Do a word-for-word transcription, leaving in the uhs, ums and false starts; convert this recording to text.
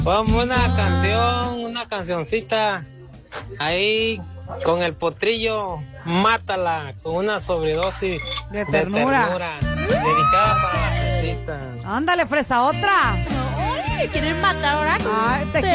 Ponme una canción, una cancioncita ahí con el potrillo, mátala con una sobredosis de ternura, de ternura dedicada para la fresita. Ándale, fresa, otra. Oye, ¿quieren matar ahora? Ay, te